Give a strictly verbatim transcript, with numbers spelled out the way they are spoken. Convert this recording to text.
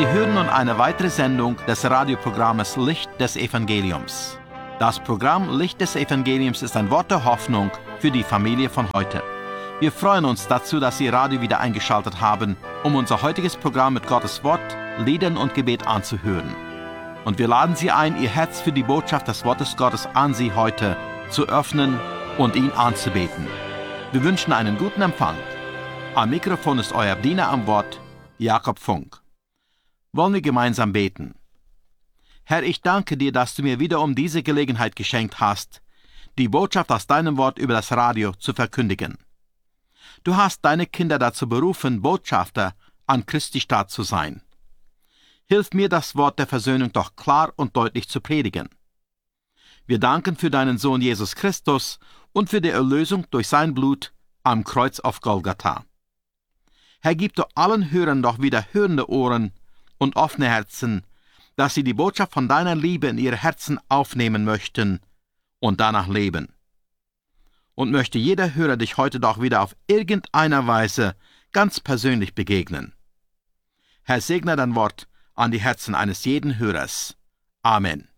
Sie hören nun eine weitere Sendung des Radioprogrammes Licht des Evangeliums. Das Programm Licht des Evangeliums ist ein Wort der Hoffnung für die Familie von heute. Wir freuen uns dazu, dass Sie Radio wieder eingeschaltet haben, um unser heutiges Programm mit Gottes Wort, Liedern und Gebet anzuhören. Und wir laden Sie ein, Ihr Herz für die Botschaft des Wortes Gottes an Sie heute zu öffnen und ihn anzubeten. Wir wünschen einen guten Empfang. Am Mikrofon ist euer Diener am Wort, Jakob Funk. Wollen wir gemeinsam beten? Herr, ich danke dir, dass du mir wieder um diese Gelegenheit geschenkt hast, die Botschaft aus deinem Wort über das Radio zu verkündigen. Du hast deine Kinder dazu berufen, Botschafter an Christi Stadt zu sein. Hilf mir, das Wort der Versöhnung doch klar und deutlich zu predigen. Wir danken für deinen Sohn Jesus Christus und für die Erlösung durch sein Blut am Kreuz auf Golgatha. Herr, gib du allen Hörern doch wieder hörende Ohren und offene Herzen, dass sie die Botschaft von deiner Liebe in ihre Herzen aufnehmen möchten und danach leben. Und möchte jeder Hörer dich heute doch wieder auf irgendeiner Weise ganz persönlich begegnen. Herr, segne dein Wort an die Herzen eines jeden Hörers. Amen.